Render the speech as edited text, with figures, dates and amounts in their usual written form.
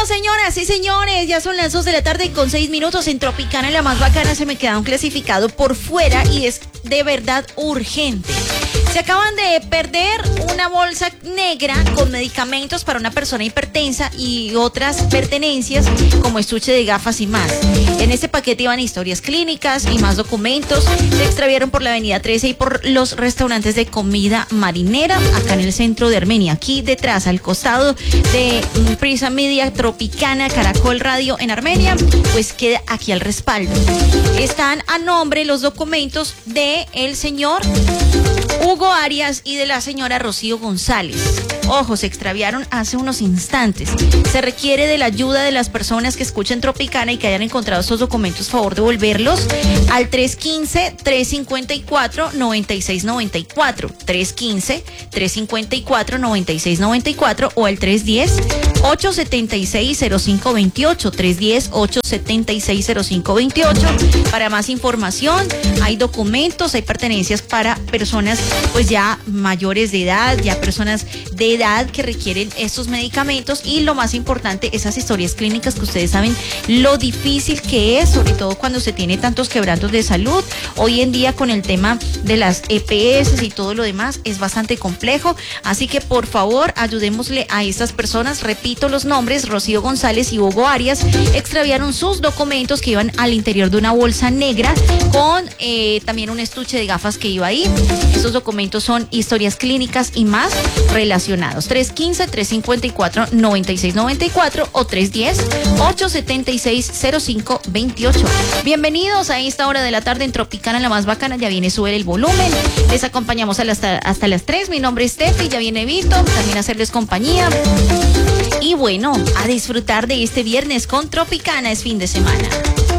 Señoras y señores, ya son las 2 de la tarde con 6 minutos en Tropicana, la más bacana. Se me queda un clasificado por fuera y es de verdad urgente. Se acaban de perder una bolsa negra con medicamentos para una persona hipertensa y otras pertenencias como estuche de gafas y más. En este paquete iban historias clínicas y más documentos. Se extraviaron por la avenida 13 y por los restaurantes de comida marinera, acá en el centro de Armenia. Aquí detrás, al costado de Prisa Media, Tropicana, Caracol Radio en Armenia, pues queda aquí al respaldo. Están a nombre los documentos de el señor Hugo Arias y de la señora Rocío González. Ojo, se extraviaron hace unos instantes. Se requiere de la ayuda de las personas que escuchen Tropicana y que hayan encontrado estos documentos, favor de devolverlos al 315-354-9694. 315-354-9694 o al 310-876-0528. 310-876-0528. Para más información, hay documentos, hay pertenencias para personas pues ya mayores de edad, ya personas de edad que requieren estos medicamentos y lo más importante, esas historias clínicas que ustedes saben lo difícil que es, sobre todo cuando se tiene tantos quebrantos de salud. Hoy en día con el tema de las EPS y todo lo demás es bastante complejo, así que por favor ayudémosle a estas personas. Repito los nombres: Rocío González y Hugo Arias extraviaron sus documentos que iban al interior de una bolsa negra con también un estuche de gafas que iba ahí. Estos documentos son historias clínicas y más relacionados. 315-354-9694 o 310-876-0528. Bienvenidos a esta hora de la tarde en Tropicana, la más bacana. Ya viene, sube el volumen. Les acompañamos hasta las 3. Mi nombre es Tefi, ya viene Vito, también a hacerles compañía. Y bueno, a disfrutar de este viernes con Tropicana, es fin de semana.